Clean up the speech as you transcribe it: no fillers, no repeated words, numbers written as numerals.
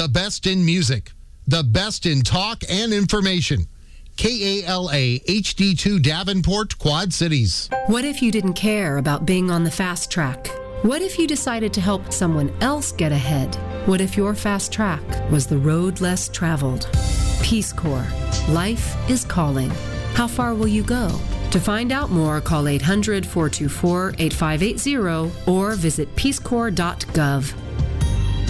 The best in music, the best in talk and information. KALA HD2 Davenport, Quad Cities. What if you didn't care about being on the fast track? What if you decided to help someone else get ahead? What if your fast track was the road less traveled? Peace Corps. Life is calling. How far will you go? To find out more, call 800-424-8580 or visit peacecorps.gov.